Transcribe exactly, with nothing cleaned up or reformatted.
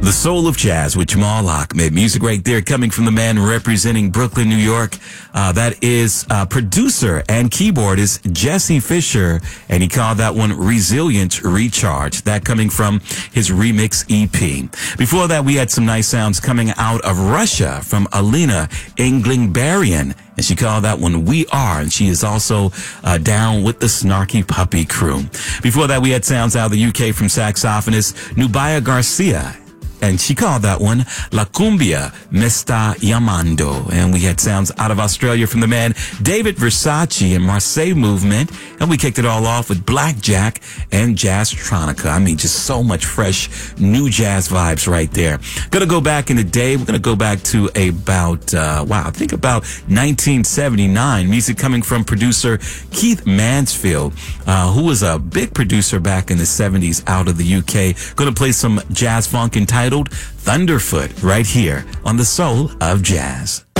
The Soul of Jazz with Jamal Ahmed. Music right there coming from the man representing Brooklyn, New York. Uh, that is uh, producer and keyboardist Jesse Fisher, and he called that one Resilient Recharge. That coming from his remix E P. Before that, we had some nice sounds coming out of Russia from Alina Englingarian, and she called that one We Are, and she is also uh, down with the Snarky Puppy crew. Before that, we had sounds out of the U K from saxophonist Nubia Garcia, and she called that one La Cumbia Me Está Llamando. And we had sounds out of Australia from the man David Versace and Marseille Movement. And we kicked it all off with Blackjack and Jazztronica. I mean, just so much fresh new jazz vibes right there. Gonna go back in the day. We're gonna go back to about, uh, wow, I think about nineteen seventy-nine. Music coming from producer Keith Mansfield, uh, who was a big producer back in the seventies out of the U K. Gonna play some jazz funk entitled Thunderfoot right here on The Soul of Jazz.